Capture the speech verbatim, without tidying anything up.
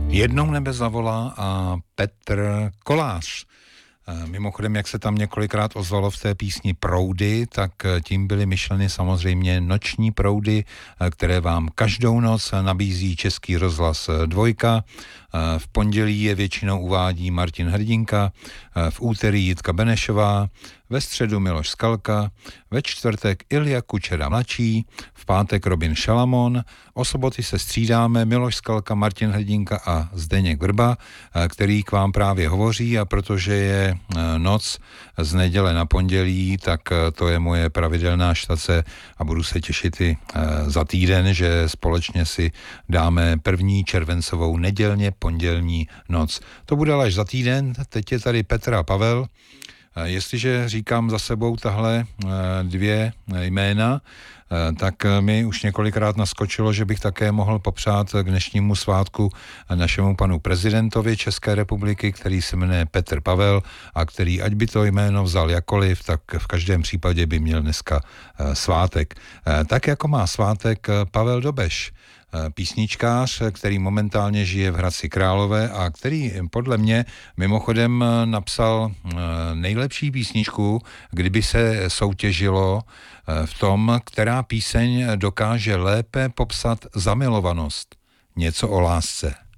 Jednou nebe zavolá a Petr Kolář. Mimochodem, jak se tam několikrát ozvalo v té písni proudy, tak tím byly myšleny samozřejmě noční proudy, které vám každou noc nabízí Český rozhlas dvojka. V pondělí je většinou uvádí Martin Hrdinka, v úterý Jitka Benešová, ve středu Miloš Skalka, ve čtvrtek Ilja Kučera mladší, v pátek Robin Šalamon, o soboty se střídáme Miloš Skalka, Martin Hrdinka a Zdeněk Vrba, který k vám právě hovoří, a protože je noc z neděle na pondělí, tak to je moje pravidelná štace a budu se těšit i za týden, že společně si dáme první červencovou nedělně pondělní noc. To bude až za týden, teď je tady Petr a Pavel. Jestliže říkám za sebou tahle dvě jména, tak mi už několikrát naskočilo, že bych také mohl popřát k dnešnímu svátku našemu panu prezidentovi České republiky, který se jmenuje Petr Pavel a který, ať by to jméno vzal jakoliv, tak v každém případě by měl dneska svátek. Tak jako má svátek Pavel Dobeš, písničkář, který momentálně žije v Hradci Králové a který podle mě mimochodem napsal nejlepší písničku, kdyby se soutěžilo v tom, která píseň dokáže lépe popsat zamilovanost. Něco o lásce.